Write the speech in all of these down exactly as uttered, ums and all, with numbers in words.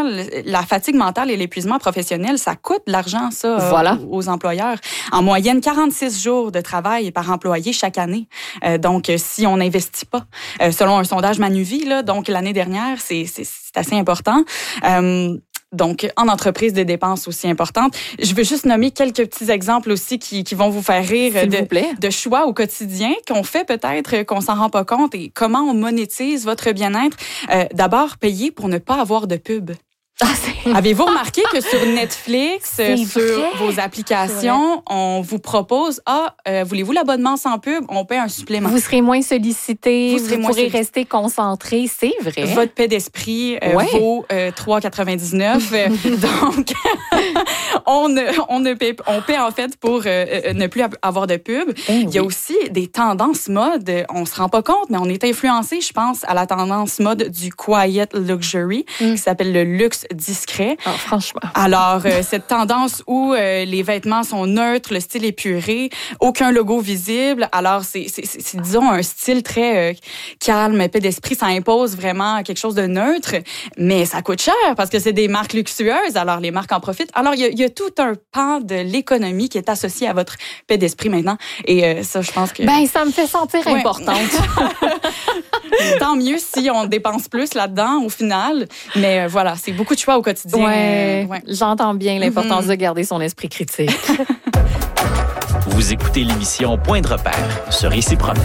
mentale, la fatigue mentale et l'épuisement professionnel, ça coûte de l'argent, ça, voilà. aux, aux employeurs. En moyenne, quarante-six jours de travail par employé chaque année. Euh, donc, si on n'investit pas, euh, selon un sondage Manuvie, là, donc l'année dernière, c'est, c'est, c'est assez important. Euh, Donc, en entreprise, des dépenses aussi importantes. Je veux juste nommer quelques petits exemples aussi qui, qui vont vous faire rire S'il de, vous plaît. de choix au quotidien qu'on fait peut-être, qu'on s'en rend pas compte et comment on monétise votre bien-être. Euh, d'abord, payer pour ne pas avoir de pub. Ah, c'est... Avez-vous remarqué que sur Netflix, C'est sur vrai. vos applications, on vous propose, ah, euh, voulez-vous l'abonnement sans pub? On paie un supplément. Vous serez moins sollicité, Vous vous, serez moins pourrez sollicité. rester concentré, c'est vrai. Votre paix d'esprit euh, Ouais. vaut euh, trois quatre-vingt-dix-neuf. Euh, donc, on, ne, on, ne paie, on paie en fait pour euh, ne plus avoir de pub. Eh Il y a oui. aussi des tendances mode. On se rend pas compte, mais on est influencé, je pense, à la tendance mode du quiet luxury, Mm. qui s'appelle le luxe discret. Ah, franchement. Alors, euh, cette tendance où euh, les vêtements sont neutres, le style épuré, aucun logo visible. Alors, c'est, c'est, c'est, c'est disons, un style très euh, calme, paix d'esprit. Ça impose vraiment quelque chose de neutre, mais ça coûte cher parce que c'est des marques luxueuses. Alors, les marques en profitent. Alors, il y a, il y a tout un pan de l'économie qui est associé à votre paix d'esprit maintenant. Et euh, ça, je pense que... Ben, ça me fait sentir Ouais. importante. Tant mieux si on dépense plus là-dedans, au final. Mais euh, voilà, c'est beaucoup de choix au quotidien. Ouais, Euh, ouais. j'entends bien l'importance Mm-hmm. de garder son esprit critique. Vous écoutez l'émission Point de repère sur Ici Promenade.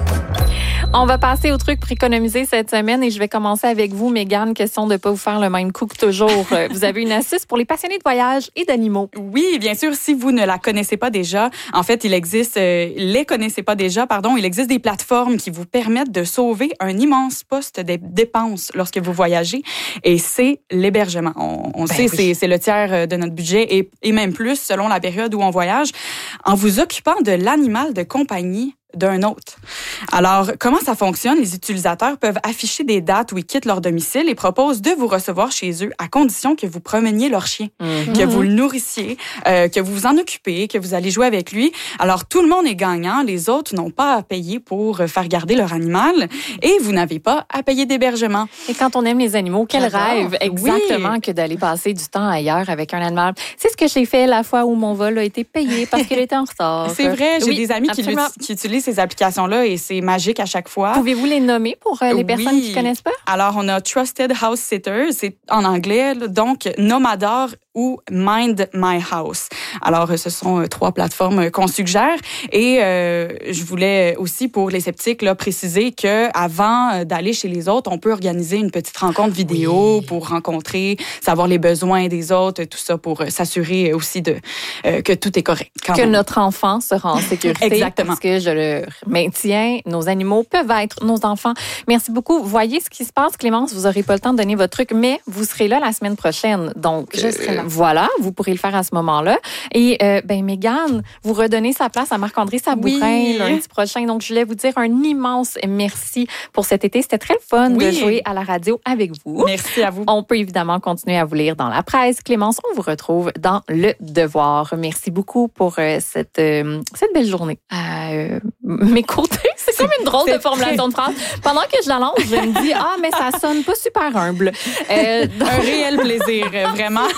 On va passer au truc pour économiser cette semaine et je vais commencer avec vous, Mégane. Question de ne pas vous faire le même coup que toujours. Vous avez une astuce pour les passionnés de voyage et d'animaux. Oui, bien sûr, si vous ne la connaissez pas déjà, en fait, il existe, euh, les connaissez pas déjà, pardon, il existe des plateformes qui vous permettent de sauver un immense poste de dépenses lorsque vous voyagez, et c'est l'hébergement. On, on Ben sait, oui. c'est, c'est le tiers de notre budget et, et même plus selon la période où on voyage, en vous occupant de l'animal de compagnie d'un autre. Alors, comment ça fonctionne? Les utilisateurs peuvent afficher des dates où ils quittent leur domicile et proposent de vous recevoir chez eux à condition que vous promeniez leur chien, Mm-hmm. que vous le nourrissiez, euh, que vous vous en occupez, que vous allez jouer avec lui. Alors, tout le monde est gagnant. Les autres n'ont pas à payer pour faire garder leur animal et vous n'avez pas à payer d'hébergement. Et quand on aime les animaux, quel J'adore. rêve exactement Oui. que d'aller passer du temps ailleurs avec un animal. C'est ce que j'ai fait la fois où mon vol a été payé parce qu'il était en retard. C'est vrai, j'ai Oui, des amis qui, absolument. l'ut- qui utilisent ces applications-là et c'est magique à chaque fois. Pouvez-vous les nommer pour euh, les personnes Oui. qui ne connaissent pas? Alors, on a Trusted House Sitter, c'est en anglais, là, donc Nomador ou Mind My House. Alors, ce sont euh, trois plateformes qu'on suggère. Et euh, je voulais aussi, pour les sceptiques, là, préciser que avant d'aller chez les autres, on peut organiser une petite rencontre vidéo Oui. pour rencontrer, savoir les besoins des autres, tout ça pour euh, s'assurer aussi de euh, que tout est correct. Quand Que même. notre enfant sera en sécurité. Exactement. Parce que je le maintiens, nos animaux peuvent être nos enfants. Merci beaucoup. Voyez ce qui se passe, Clémence. Vous n'aurez pas le temps de donner votre truc, mais vous serez là la semaine prochaine. Donc, Je serai là. voilà, vous pourrez le faire à ce moment-là. Et, euh, ben, Mégane, vous redonnez sa place à Marc-André Sabourin Oui. lundi prochain. Donc, je voulais vous dire un immense merci pour cet été. C'était très fun de Oui. jouer à la radio avec vous. Merci à vous. On peut évidemment continuer à vous lire dans la presse. Clémence, on vous retrouve dans Le Devoir. Merci beaucoup pour euh, cette, euh, cette belle journée. À euh, mes côtés, c'est comme une drôle de c'est formulation de phrase. Pendant que je la lance, je me dis, ah, mais ça sonne pas super humble. Euh, donc, Un réel plaisir, euh, vraiment.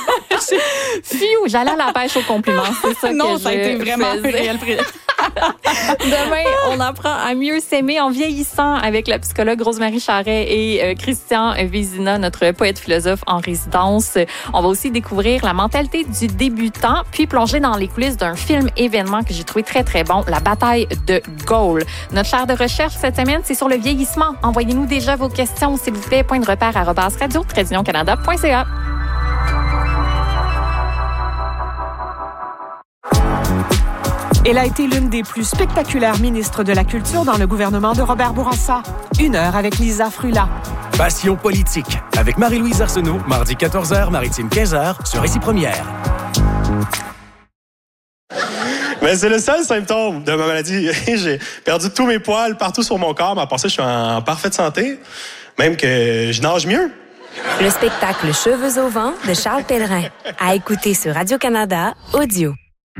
Fiou, j'allais à la pêche au compliment. C'est ça non, que ça a je été vraiment un faisais. réel plaisir. Demain, on apprend à mieux s'aimer en vieillissant avec la psychologue Rosemary Charret et euh, Christian Vézina, notre poète-philosophe en résidence. On va aussi découvrir la mentalité du débutant, puis plonger dans les coulisses d'un film événement que j'ai trouvé très, très bon, La bataille de Gaulle. Notre chaire de recherche cette semaine, c'est sur le vieillissement. Envoyez-nous déjà vos questions, s'il vous plaît. Point de repère arobase radio tiret union canada point c a. Elle a été l'une des plus spectaculaires ministres de la Culture dans le gouvernement de Robert Bourassa. Une heure avec Lisa Frula. Passion politique avec Marie-Louise Arsenault, mardi quatorze heures, maritime quinze heures, sur Ici Première. Mais c'est le seul symptôme de ma maladie. J'ai perdu tous mes poils partout sur mon corps, mais à part ça, je suis en parfaite santé. Même que je nage mieux. Le spectacle Cheveux au vent de Charles Pellerin. À écouter sur Radio-Canada Audio.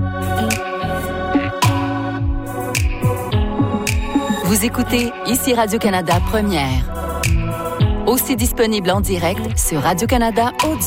Vous écoutez Ici Radio-Canada Première. Aussi disponible en direct sur Radio-Canada Audio.